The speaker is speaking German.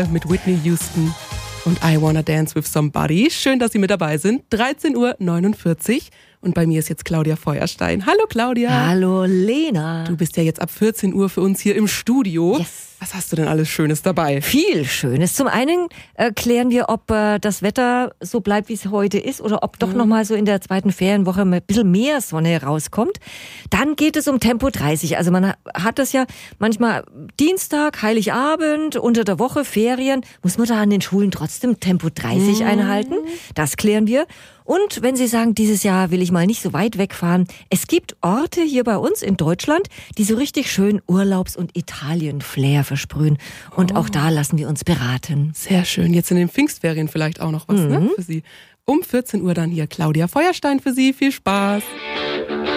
mit Whitney Houston und I Wanna Dance with Somebody. Schön, dass Sie mit dabei sind. 13:49 Uhr. Und bei mir ist jetzt Claudia Feuerstein. Hallo Claudia. Hallo Lena. Du bist ja jetzt ab 14 Uhr für uns hier im Studio. Yes. Was hast du denn alles Schönes dabei? Viel Schönes. Zum einen klären wir, ob das Wetter so bleibt, wie es heute ist, oder ob doch nochmal so in der zweiten Ferienwoche ein bisschen mehr Sonne rauskommt. Dann geht es um Tempo 30. Also man hat das ja manchmal Dienstag, Heiligabend, unter der Woche, Ferien. Muss man da an den Schulen trotzdem Tempo 30 einhalten? Das klären wir. Und wenn Sie sagen, dieses Jahr will ich mal nicht so weit wegfahren, es gibt Orte hier bei uns in Deutschland, die so richtig schön Urlaubs- und Italien-Flair versprühen. Und auch da lassen wir uns beraten. Sehr schön. Jetzt in den Pfingstferien vielleicht auch noch was, ne, für Sie. Um 14 Uhr dann hier Claudia Feuerstein für Sie. Viel Spaß.